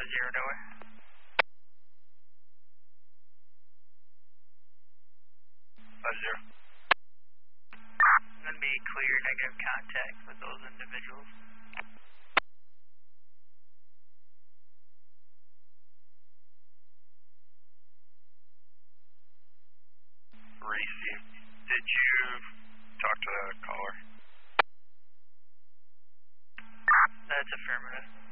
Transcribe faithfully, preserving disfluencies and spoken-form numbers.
five zero nowhere. Five zero. I'm going to be clear negative contact with those individuals. Received. Did you talk to the caller? That's affirmative.